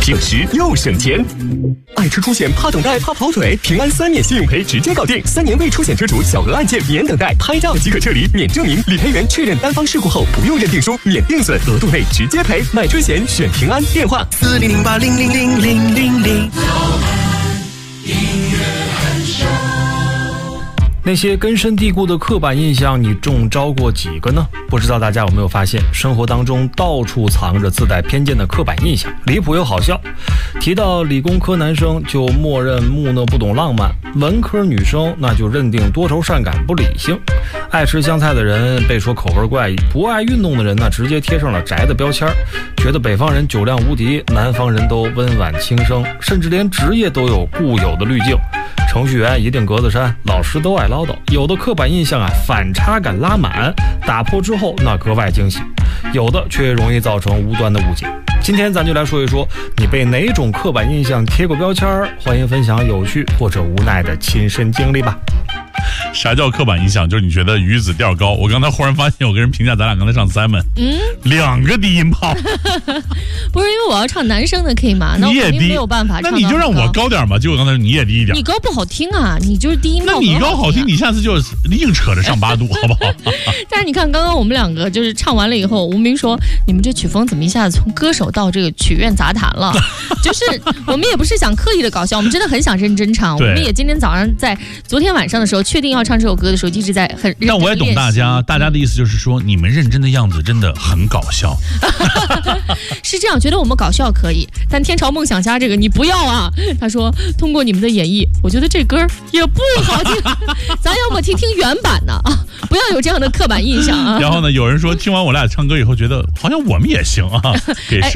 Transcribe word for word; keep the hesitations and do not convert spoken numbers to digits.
省时又省钱。爱吃出险怕等待怕跑腿，平安三年信用赔直接搞定，三年未出险车主小额案件免等待，拍照即可撤离，免证明，理赔员确认单方事故后不用认定书，免定损，额度内直接赔。买车险选平安，电话四零零八零零零零零零。 那些根深蒂固的刻板印象，你中招过几个呢？不知道大家有没有发现，生活当中到处藏着自带偏见的刻板印象，离谱又好笑。提到理工科男生就默认木讷不懂浪漫，文科女生那就认定多愁善感不理性，爱吃香菜的人被说口味怪异，不爱运动的人呢直接贴上了宅的标签，觉得北方人酒量无敌，南方人都温婉轻声，甚至连职业都有固有的滤镜。程序员一定格子衫，老师都爱唠叨，有的刻板印象啊反差感拉满，打破之后那格外惊喜，有的却容易造成无端的误解。今天咱就来说一说，你被哪种刻板印象贴过标签，欢迎分享有趣或者无奈的亲身经历吧。 啥叫刻板印象？就是你觉得鱼子调高。我刚才忽然发现，有个人评价咱俩刚才唱 Simon， 嗯，两个低音炮。 不是因为我要唱男生的可以吗？那我肯定没有办法唱到。 那你就让我高点嘛。结果刚才你也低一点。 你高不好听啊，你就是低音炮。 那你高好听，你下次就硬扯着上八度，好不好？ 但是你看，刚刚我们两个就是唱完了以后，吴明说：“你们这曲风怎么一下子从歌手到这个曲苑杂谈了？”就是我们也不是想刻意的搞笑，我们真的很想认真唱。我们也今天早上在昨天晚上的时候确定要唱这首歌的时候，一直在很认真。 但我也懂大家，大家的意思就是说，你们认真的样子真的很搞笑。 是这样，觉得我们搞笑可以，但天朝梦想家这个你不要啊。他说，通过你们的演绎，我觉得这歌也不好听，咱要么听听原版的啊，不要有这样的刻板印象啊。 然后呢，有人说听完我俩唱歌以后，觉得好像我们也行啊，给